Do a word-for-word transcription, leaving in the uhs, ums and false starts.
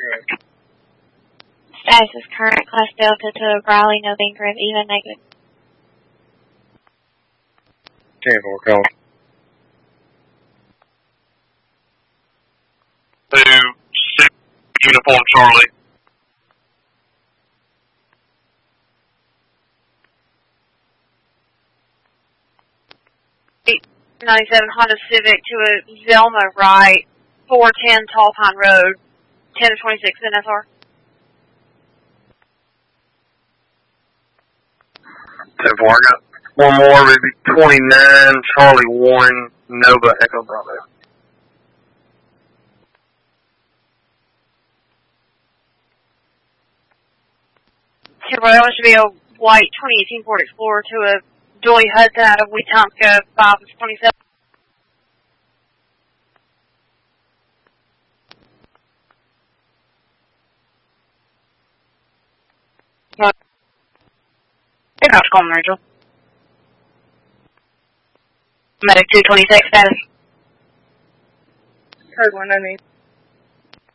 Good. Status is current, Class Delta to Riley, November, even negative. ten four, call. To six Uniform Charlie. ninety-seven Honda Civic to a Zelma right, four ten Tall Pine Road, ten to twenty-six N S R. ten four, I got one more, maybe twenty-nine Charlie one Nova Echo Bravo. ten four, that one should be a white twenty eighteen Ford Explorer to a Joy Hudson out of Wetumpka, five twenty-seven. Pick up Coleman, Rachel. Medic two twenty-six, status. Heard one, I mean.